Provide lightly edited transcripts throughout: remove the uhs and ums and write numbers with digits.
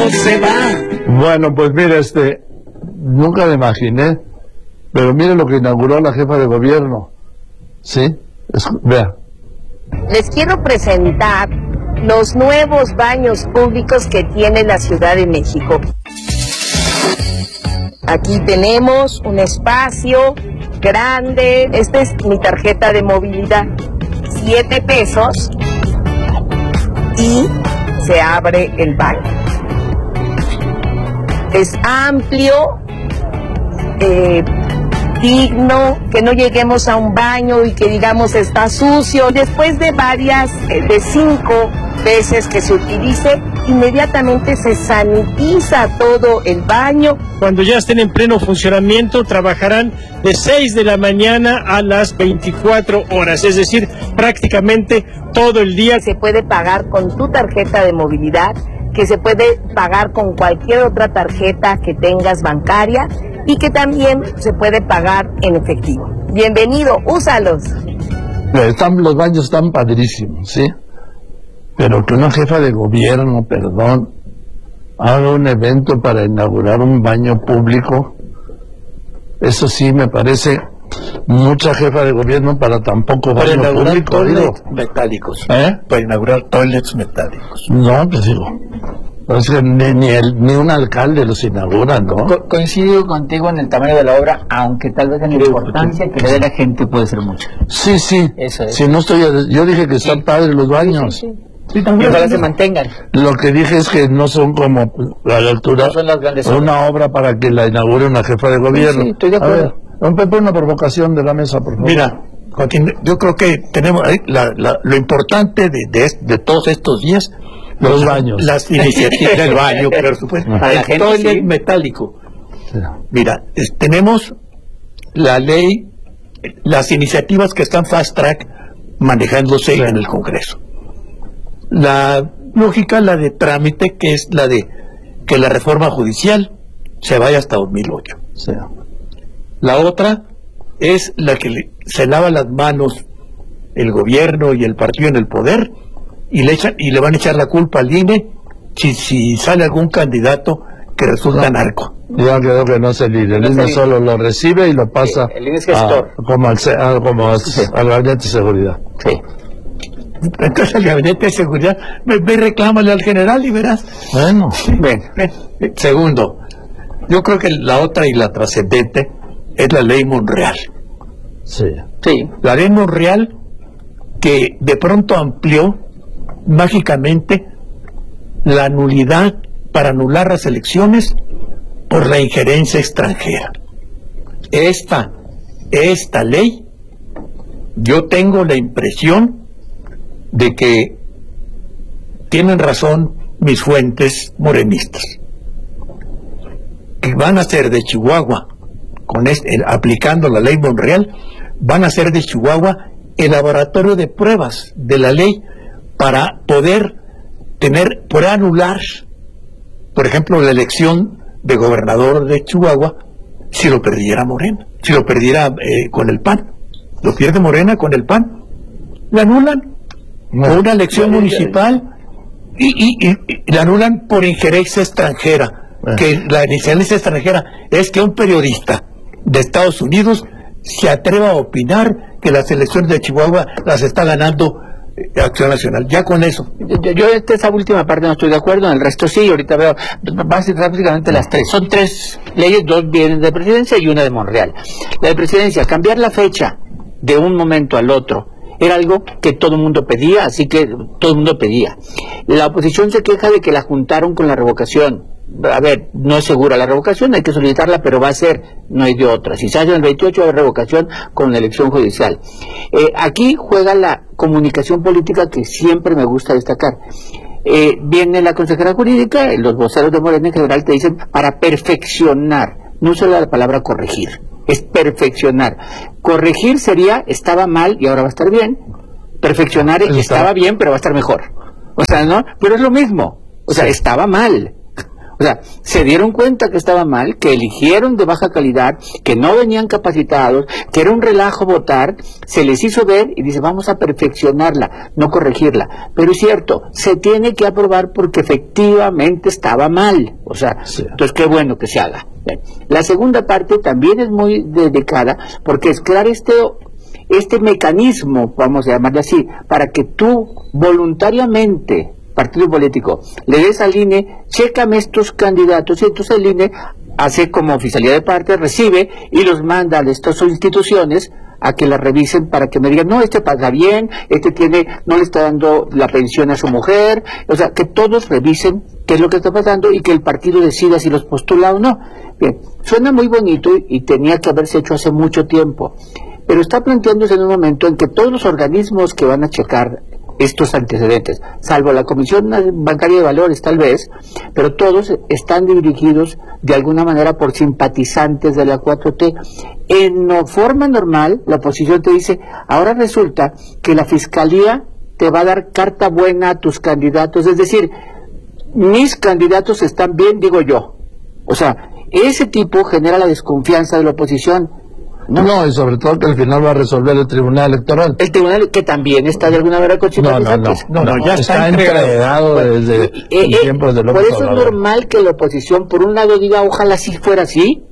se va. Bueno, pues mire, nunca me imaginé, pero mire lo que inauguró la jefa de gobierno. ¿Sí? Vea. Les quiero presentar los nuevos baños públicos que tiene la Ciudad de México. Aquí tenemos un espacio grande. Esta es mi tarjeta de movilidad. 7 pesos y se abre el baño. Es amplio, digno, que no lleguemos a un baño y que digamos está sucio. Después de 5 veces que se utilice, inmediatamente se sanitiza todo el baño. Cuando ya estén en pleno funcionamiento, trabajarán de 6 de la mañana a las 24 horas, es decir, prácticamente todo el día. Se puede pagar con tu tarjeta de movilidad, que se puede pagar con cualquier otra tarjeta que tengas bancaria y que también se puede pagar en efectivo. Bienvenido, úsalos. Los baños están padrísimos, ¿sí? Pero que una jefa de gobierno, haga un evento para inaugurar un baño público, eso sí me parece mucha jefa de gobierno para tan poco baño público. Para inaugurar toilets metálicos. Para inaugurar toilets metálicos. No, pues digo, es que ni un alcalde los inaugura, ¿no? Coincido contigo en el tamaño de la obra, aunque tal vez en la importancia que le dé la gente puede ser mucho. Sí. Eso es. Si no yo dije que están padres los baños. Sí, también. Y ojalá se mantengan. Lo que dije es que no son como a la altura no son las grandes una obra para que la inaugure una jefa de gobierno. Sí, estoy de acuerdo. A ver, don Pepe, una provocación de la mesa, por favor. Mira, yo creo que tenemos lo importante de todos estos días, los baños, las iniciativas del baño, por supuesto, el toilet metálico. Mira, tenemos la ley, las iniciativas que están fast track manejándose en el Congreso. La lógica, la de trámite, que es la de que la reforma judicial se vaya hasta 2008. Sí. La otra es la que se lava las manos el gobierno y el partido en el poder y le van a echar la culpa al INE si sale algún candidato que resulta narco. Ya quedó que no es el INE. El INE solo lo recibe y lo pasa el INE es gestor. como al gabinete de seguridad. Sí. Entonces el gabinete de seguridad ve reclámale al general y verás. Bueno. Ven. Segundo, yo creo que la otra y la trascendente es la ley Monreal. Sí. La ley Monreal que de pronto amplió mágicamente la nulidad para anular las elecciones por la injerencia extranjera. Esta ley, yo tengo la impresión de que tienen razón mis fuentes morenistas, que van a ser de Chihuahua, aplicando la ley Monreal, van a ser de Chihuahua el laboratorio de pruebas de la ley para poder anular, por ejemplo, la elección de gobernador de Chihuahua si lo perdiera Morena, si lo perdiera con el PAN. Lo pierde Morena con el PAN, la anulan. O una elección municipal y la anulan por injerencia extranjera. Que la injerencia extranjera es que un periodista de Estados Unidos se atreva a opinar que las elecciones de Chihuahua las está ganando Acción Nacional. Ya con eso. Yo esa última parte no estoy de acuerdo, en el resto sí. Ahorita veo básicamente las tres. Son 3 leyes, 2 vienen de presidencia y una de Monreal. La de presidencia, cambiar la fecha de un momento al otro era algo que todo el mundo pedía, así que todo el mundo pedía. La oposición se queja de que la juntaron con la revocación. A ver, no es segura la revocación, hay que solicitarla, pero va a ser, no hay de otra. Si se hace en el 28 de revocación con la elección judicial. Aquí juega la comunicación política que siempre me gusta destacar. Viene la consejera jurídica, los voceros de Morena en general te dicen para perfeccionar, no uso la palabra corregir. Es perfeccionar. Corregir sería estaba mal y ahora va a estar bien. Perfeccionar estaba bien pero va a estar mejor. O sea, ¿no? Pero es lo mismo. O sea, estaba mal. O sea, se dieron cuenta que estaba mal, que eligieron de baja calidad, que no venían capacitados, que era un relajo votar, se les hizo ver y dice, vamos a perfeccionarla, no corregirla. Pero es cierto, se tiene que aprobar porque efectivamente estaba mal. O sea, sí. Entonces qué bueno que se haga. Bien. La segunda parte también es muy delicada porque es crear este mecanismo, vamos a llamarlo así, para que tú voluntariamente, partido político, le des al INE, chécame estos candidatos, y entonces el INE hace como oficialidad de parte, recibe y los manda a estas instituciones a que la revisen para que me digan, no, este paga bien, no le está dando la pensión a su mujer, o sea, que todos revisen qué es lo que está pasando y que el partido decida si los postula o no. Bien, suena muy bonito y tenía que haberse hecho hace mucho tiempo, pero está planteándose en un momento en que todos los organismos que van a checar estos antecedentes, salvo la Comisión Bancaria de Valores tal vez, pero todos están dirigidos de alguna manera por simpatizantes de la 4T. En forma normal, la oposición te dice, ahora resulta que la Fiscalía te va a dar carta buena a tus candidatos, es decir, mis candidatos están bien, digo yo. O sea, ese tipo genera la desconfianza de la oposición. No, y sobre todo que al final va a resolver el Tribunal Electoral. El Tribunal que también está de alguna manera con simpatizantes. No, ya está entregado desde el tiempo de López Por eso Obrador. Es normal que la oposición, por un lado, diga, ojalá sí fuera así,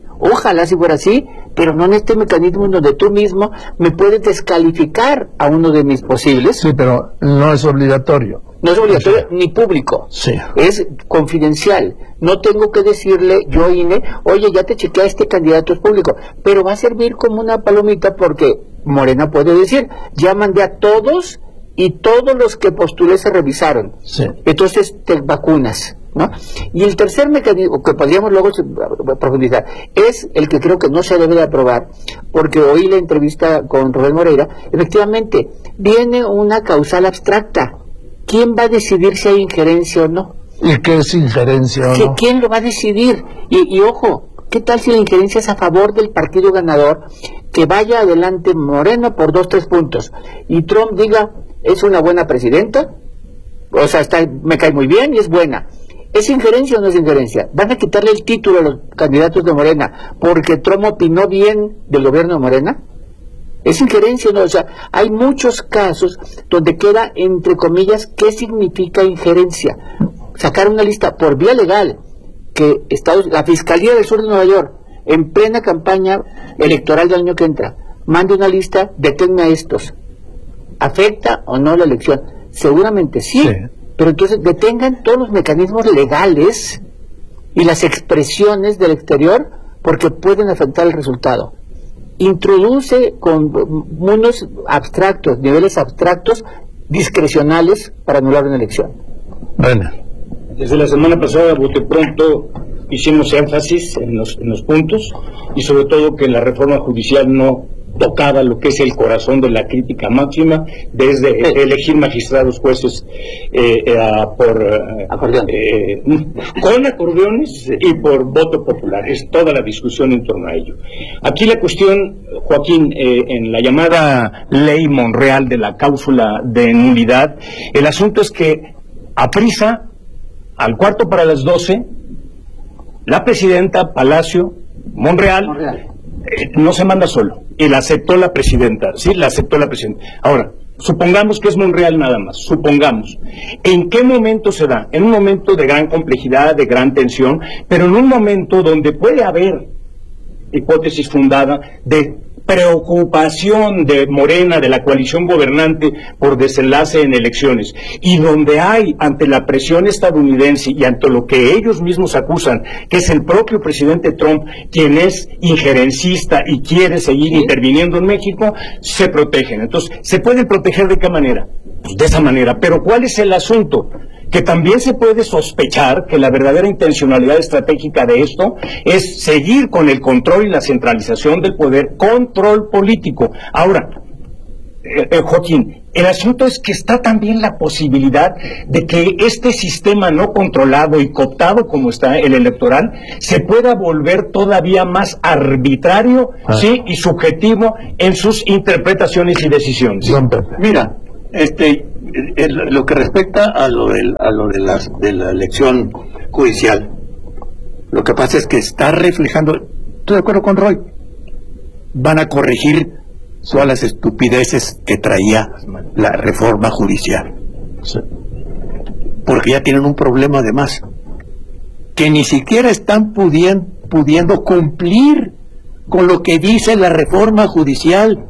pero no en este mecanismo en donde tú mismo me puedes descalificar a uno de mis posibles. Sí, pero no es obligatorio. No es obligatorio ni público, sí. Es confidencial. No tengo que decirle yo, INE, oye, ya te chequea este candidato, es público, pero va a servir como una palomita porque Morena puede decir, ya mandé a todos y todos los que postulé se revisaron. Sí. Entonces te vacunas, ¿no? Y el tercer mecanismo que podríamos luego profundizar es el que creo que no se debe de aprobar, porque oí la entrevista con Rubén Moreira. Efectivamente, viene una causal abstracta. ¿Quién va a decidir si hay injerencia o no? ¿Y qué es injerencia o no? ¿Quién lo va a decidir? Y ojo, ¿qué tal si la injerencia es a favor del partido ganador? Que vaya adelante Moreno por 2-3 puntos y Trump diga, es una buena presidenta, o sea, me cae muy bien y es buena. ¿Es injerencia o no es injerencia? ¿Van a quitarle el título a los candidatos de Morena porque Trump opinó bien del gobierno de Morena? ¿Es injerencia o no? O sea, hay muchos casos donde queda, entre comillas, ¿qué significa injerencia? Sacar una lista por vía legal, que la Fiscalía del Sur de Nueva York, en plena campaña electoral del año que entra, mande una lista, deténme a estos. ¿Afecta o no la elección? Seguramente sí. Pero entonces detengan todos los mecanismos legales y las expresiones del exterior porque pueden afectar el resultado. Introduce con unos abstractos, niveles abstractos, discrecionales para anular una elección. Bueno. Desde la semana pasada, bote pronto, hicimos énfasis en los puntos y sobre todo que la reforma judicial no tocaba lo que es el corazón de la crítica máxima, desde elegir magistrados, jueces con acordeones y por voto popular. Es toda la discusión en torno a ello. Aquí la cuestión, Joaquín, en la llamada ley Monreal de la cláusula de nulidad, el asunto es que a prisa, al 11:45, la presidenta Palacio Monreal. No se manda solo, y la aceptó la presidenta, sí, la aceptó la presidenta. Ahora, supongamos que es Monreal nada más, supongamos. ¿En qué momento se da? En un momento de gran complejidad, de gran tensión, pero en un momento donde puede haber hipótesis fundada de preocupación de Morena, de la coalición gobernante, por desenlace en elecciones, y donde hay, ante la presión estadounidense y ante lo que ellos mismos acusan, que es el propio presidente Trump quien es injerencista y quiere seguir interviniendo en México, se protegen. Entonces, ¿se pueden proteger de qué manera? Pues de esa manera. Pero ¿cuál es el asunto? Que también se puede sospechar que la verdadera intencionalidad estratégica de esto es seguir con el control y la centralización del poder, control político. Ahora, Joaquín, el asunto es que está también la posibilidad de que este sistema no controlado y cooptado como está el electoral se pueda volver todavía más arbitrario, sí, y subjetivo en sus interpretaciones y decisiones. Mira, lo que respecta a lo de la elección judicial, Lo que pasa es que está reflejando, estoy de acuerdo con Roy, van a corregir todas las estupideces que traía la reforma judicial. Sí. Porque ya tienen un problema además, que ni siquiera están pudiendo cumplir con lo que dice la reforma judicial.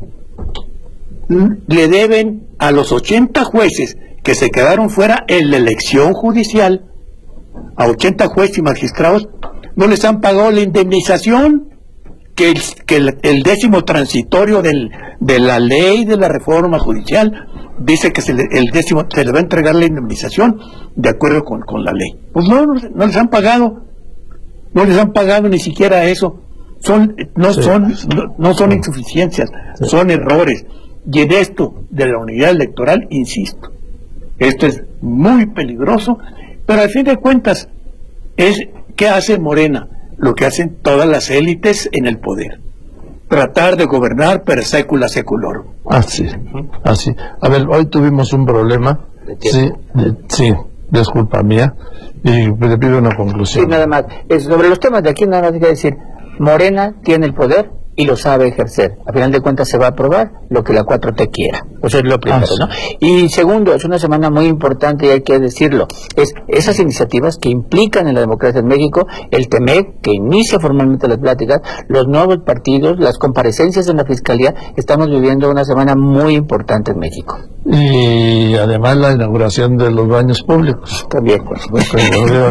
Le deben a los 80 jueces que se quedaron fuera en la elección judicial, a 80 jueces y magistrados, no les han pagado la indemnización que el 10º transitorio de la ley de la reforma judicial dice que el 10º se le va a entregar la indemnización de acuerdo con la ley. Pues no les han pagado, no les han pagado ni siquiera eso. No son insuficiencias, son errores. Y en esto de la unidad electoral, insisto, esto es muy peligroso, pero al fin de cuentas, ¿qué hace Morena? Lo que hacen todas las élites en el poder. Tratar de gobernar per secula seculorum. Así. A ver, hoy tuvimos un problema. Sí, disculpa mía. Y le pido una conclusión. Sí, nada más. Sobre los temas de aquí, nada más hay que decir, Morena tiene el poder y lo sabe ejercer. A final de cuentas se va a aprobar lo que la 4T quiera. Eso es lo primero, ¿no? Y segundo, es una semana muy importante y hay que decirlo. Es esas iniciativas que implican en la democracia en México, el TEMEC, que inicia formalmente las pláticas, los nuevos partidos, las comparecencias en la Fiscalía. Estamos viviendo una semana muy importante en México. Y además la inauguración de los baños públicos. También, por supuesto.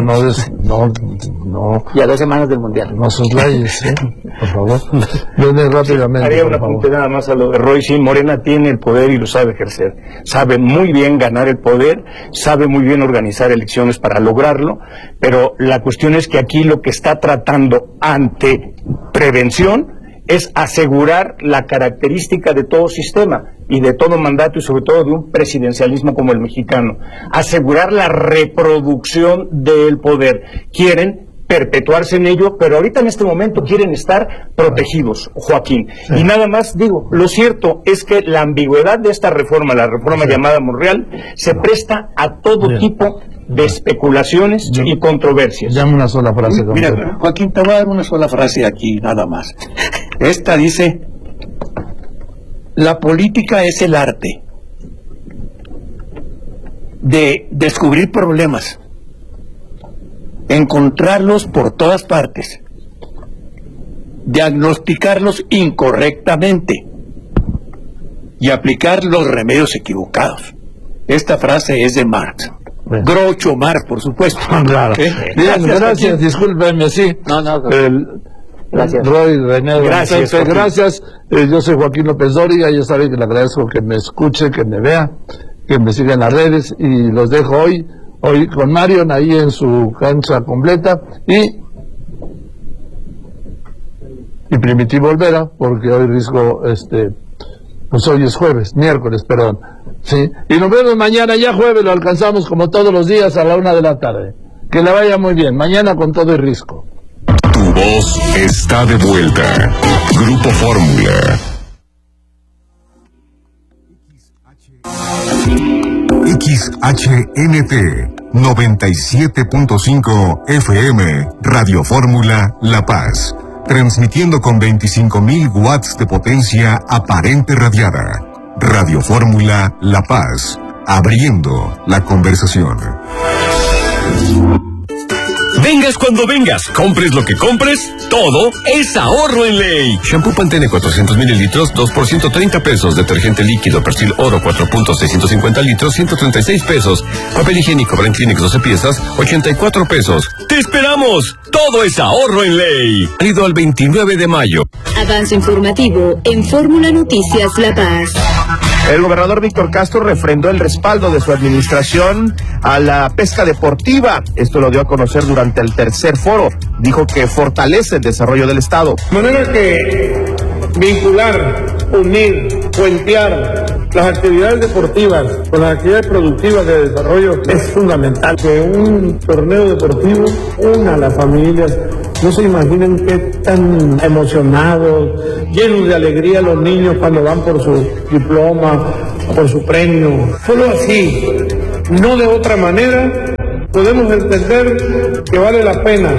No. Ya 2 semanas del Mundial. No soslayes, por favor. Viene rápidamente. Haría un apunte nada más a lo de Roy. Sí, Morena tiene el poder y lo sabe ejercer. Sabe muy bien ganar el poder, sabe muy bien organizar elecciones para lograrlo, pero la cuestión es que aquí lo que está tratando ante prevención es asegurar la característica de todo sistema y de todo mandato y sobre todo de un presidencialismo como el mexicano. Asegurar la reproducción del poder. Quieren perpetuarse en ello, pero ahorita en este momento quieren estar protegidos, Joaquín. Sí. Y nada más digo, lo cierto es que la ambigüedad de esta reforma, la reforma llamada Monreal, se presta a todo tipo de especulaciones y controversias. Llama una sola frase. Mira, Joaquín, te voy a dar una sola frase aquí, nada más. Esta dice: la política es el arte de descubrir problemas, encontrarlos por todas partes, diagnosticarlos incorrectamente y aplicar los remedios equivocados. Esta frase es de Marx. Bueno. Groucho Marx, por supuesto. Claro. Gracias, discúlpenme, sí. Gracias. Roy, René, gracias. Yo soy Joaquín López Dóriga, ya saben que le agradezco que me escuche, que me vea, que me siga en las redes, y los dejo hoy con Marion ahí en su cancha completa y Primitivo Olvera, porque hoy Risco, pues hoy es miércoles, perdón, sí, y nos vemos mañana, ya jueves, lo alcanzamos como todos los días a la 1 de la tarde. Que le vaya muy bien, mañana con todo y Risco. Tu voz está de vuelta. Grupo Fórmula. XHNT 97.5 FM, Radio Fórmula La Paz, transmitiendo con 25.000 watts de potencia aparente radiada. Radio Fórmula La Paz, abriendo la conversación. Vengas cuando vengas, compres lo que compres, todo es ahorro en ley. Shampoo Pantene 400 mililitros, 2 por 130 pesos. Detergente líquido Persil Oro 4 puntos 650 litros, 136 pesos. Papel higiénico Brand Kleenex 12 piezas, 84 pesos. ¡Te esperamos! Todo es ahorro en ley. Válido al 29 de mayo. Avance informativo en Fórmula Noticias La Paz. El gobernador Víctor Castro refrendó el respaldo de su administración a la pesca deportiva. Esto lo dio a conocer durante el tercer foro. Dijo que fortalece el desarrollo del Estado. De manera que vincular, unir, puentear las actividades deportivas con las actividades productivas de desarrollo es fundamental. Que un torneo deportivo una a las familias. No se imaginan qué tan emocionados, llenos de alegría los niños cuando van por su diploma, por su premio. Solo así, no de otra manera, podemos entender que vale la pena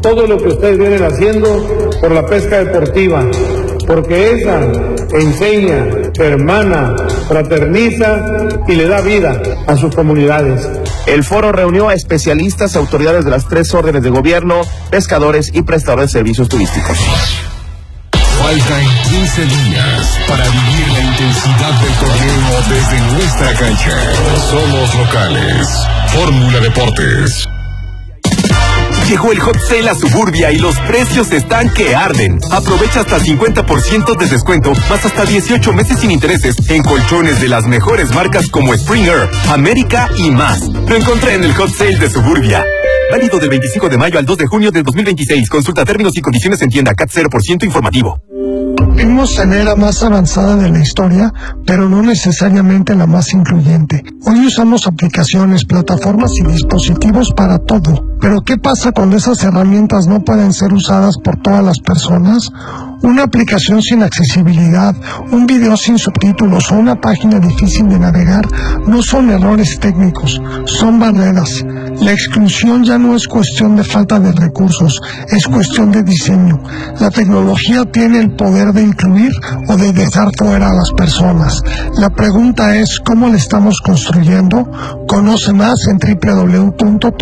todo lo que ustedes vienen haciendo por la pesca deportiva, porque esa enseña, hermana, fraterniza y le da vida a sus comunidades. El foro reunió a especialistas, autoridades de las 3 órdenes de gobierno, pescadores y prestadores de servicios turísticos. Faltan 15 días para vivir la intensidad del torneo desde nuestra cancha. Somos locales. Fórmula Deportes. Llegó el Hot Sale a Suburbia y los precios están que arden. Aprovecha hasta 50% de descuento, más hasta 18 meses sin intereses en colchones de las mejores marcas como Springer, América y más. Lo encontré en el Hot Sale de Suburbia. Válido del 25 de mayo al 2 de junio de 2026. Consulta términos y condiciones en tienda. CAT 0% informativo. Fuimos en la era más avanzada de la historia, pero no necesariamente la más incluyente. Hoy usamos aplicaciones, plataformas y dispositivos para todo. Pero ¿qué pasa cuando esas herramientas no pueden ser usadas por todas las personas? Una aplicación sin accesibilidad, un video sin subtítulos o una página difícil de navegar no son errores técnicos, son barreras. La exclusión ya no es cuestión de falta de recursos, es cuestión de diseño. La tecnología tiene el poder de incluir o de dejar fuera a las personas. La pregunta es, ¿cómo la estamos construyendo? Conoce más en www.todoterreno.mx.